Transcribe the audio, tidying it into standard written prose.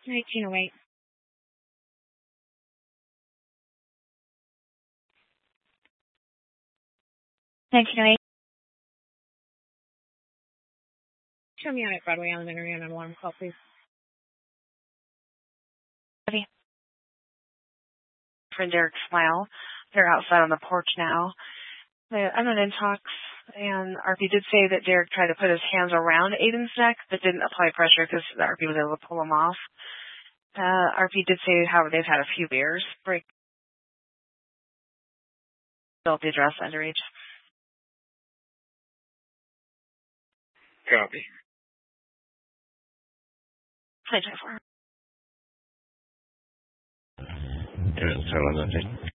1908. Show me out at Broadway Elementary on an alarm call, please. Friend Derek Smile. They're outside on the porch now. I'm not in talks, and RP did say that Derek tried to put his hands around Aiden's neck, but didn't apply pressure because RP was able to pull him off. RP did say, however, they've had a few beers break. Built the address underage. Copy. 2024. Tell them nothing.